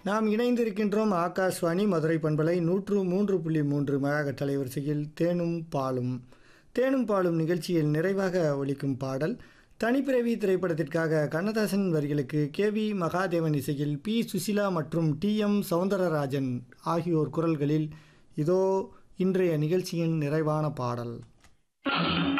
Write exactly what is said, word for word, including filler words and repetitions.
நாம் இணைந்திருக்கின்றோம் ஆகாஷ்வாணி மதுரை பண்பலை நூற்று மூன்று புள்ளி மூன்று மெகாஹெர்ட்ஸ் அலைவரிசையில் தேனும் பாலும். தேனும் பாலும் நிகழ்ச்சியில் நிறைவாக ஒலிக்கும் பாடல் தனிப்பிறவி திரைப்படத்திற்காக கண்ணதாசன் வரிகளுக்கு கே வி மகாதேவன் இசையில் பி சுசிலா மற்றும் டி எம் சௌந்தரராஜன் ஆகியோர் குரல்களில் இதோ இன்றைய நிகழ்ச்சியின் நிறைவான பாடல்.